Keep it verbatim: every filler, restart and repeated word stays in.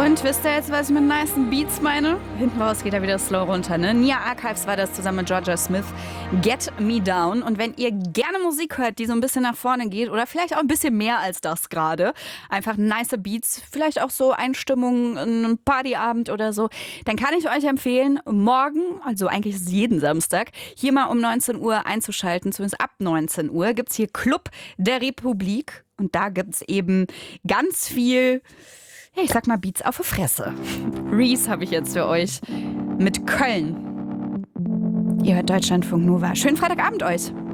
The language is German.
Und wisst ihr jetzt, was ich mit nice Beats meine? Hinten raus geht er wieder slow runter, ne? Nia Archives war das zusammen mit Georgia Smith. Get Me Down. Und wenn ihr gerne Musik hört, die so ein bisschen nach vorne geht oder vielleicht auch ein bisschen mehr als das gerade, einfach nice Beats, vielleicht auch so Einstimmung, ein Partyabend oder so, dann kann ich euch empfehlen, morgen, also eigentlich ist es jeden Samstag, hier mal um neunzehn Uhr einzuschalten, zumindest ab neunzehn Uhr, gibt's hier Club der Republik. Und da gibt's eben ganz viel, ja, ich sag mal, Beats auf die Fresse. Reese habe ich jetzt für euch mit Köln. Ihr hört Deutschlandfunk Nova. Schönen Freitagabend euch.